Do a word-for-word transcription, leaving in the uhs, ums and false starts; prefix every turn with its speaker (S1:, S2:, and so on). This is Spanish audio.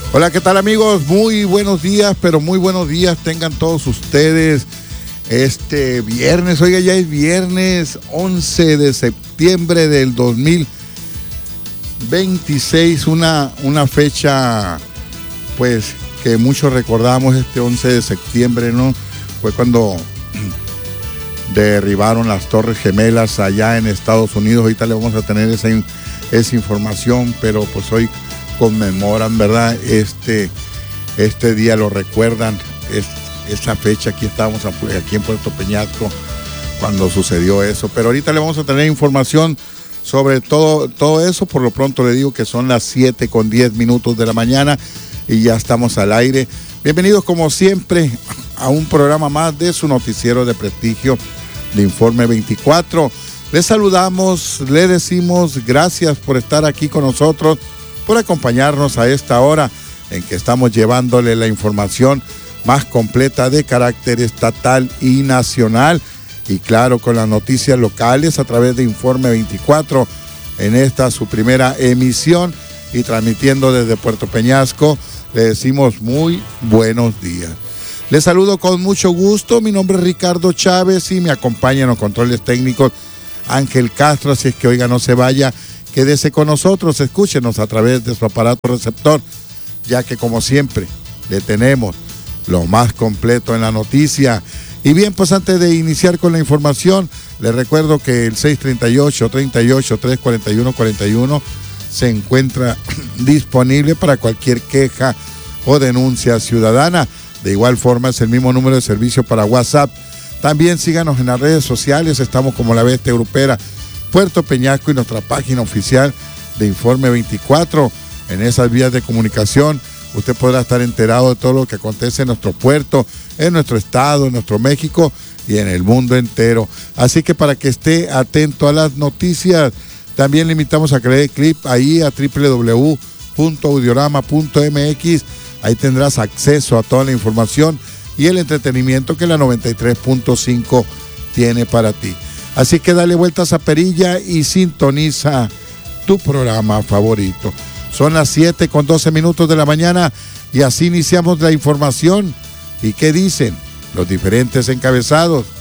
S1: Hola, ¿qué tal amigos? Muy buenos días, pero muy buenos días tengan todos ustedes. Este viernes, oiga, ya es viernes once de septiembre del dos mil veintiséis, una, una fecha pues que muchos recordamos, este once de septiembre, ¿no? Fue cuando derribaron las Torres Gemelas allá en Estados Unidos. Ahorita le vamos a tener esa, esa información, pero pues hoy conmemoran, ¿verdad? Este, este día lo recuerdan, es, esa fecha. Aquí estábamos aquí en Puerto Peñasco cuando sucedió eso, pero ahorita le vamos a tener información sobre todo, todo eso. Por lo pronto le digo que son las siete con diez minutos de la mañana y ya estamos al aire. Bienvenidos como siempre a un programa más de su noticiero de prestigio de Informe veinticuatro. Les saludamos, le decimos gracias por estar aquí con nosotros, por acompañarnos a esta hora en que estamos llevándole la información más completa de carácter estatal y nacional, y claro, con las noticias locales a través de Informe veinticuatro en esta su primera emisión, y transmitiendo desde Puerto Peñasco. Le decimos muy buenos días. Les saludo con mucho gusto. Mi nombre es Ricardo Chávez y me acompaña en los controles técnicos Ángel Castro. Así es que, oiga, no se vaya, quédese con nosotros, escúchenos a través de su aparato receptor, ya que como siempre le tenemos lo más completo en la noticia. Y bien, pues antes de iniciar con la información, les recuerdo que el seis tres ocho, tres ocho, tres cuatro uno, cuatro uno se encuentra disponible para cualquier queja o denuncia ciudadana. De igual forma es el mismo número de servicio para WhatsApp. También síganos en las redes sociales, estamos como La Bestia Grupera Puerto Peñasco y nuestra página oficial de Informe veinticuatro. En esas vías de comunicación usted podrá estar enterado de todo lo que acontece en nuestro puerto, en nuestro estado, en nuestro México y en el mundo entero. Así que para que esté atento a las noticias, también le invitamos a crear clip ahí a doble u doble u doble u punto audiorama punto m x. Ahí tendrás acceso a toda la información y el entretenimiento que la noventa y tres punto cinco tiene para ti. Así que dale vueltas a perilla y sintoniza tu programa favorito. Son las siete con doce minutos de la mañana y así iniciamos la información. ¿Y qué dicen los diferentes encabezados?